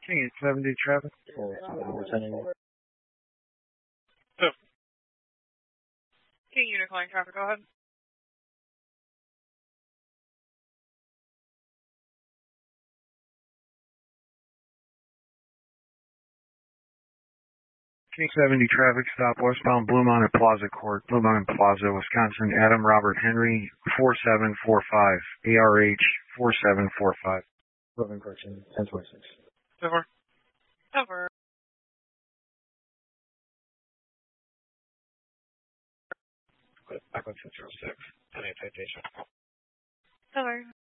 King 870 traffic. King unit calling traffic, go ahead. King 70 traffic stop westbound Blue Mountain Plaza Court, Blue Mountain Plaza, Wisconsin. Adam Robert Henry 4745, ARH 4745. Moving correction 1026. Over. Over. Back on 606. 10 citation. Over.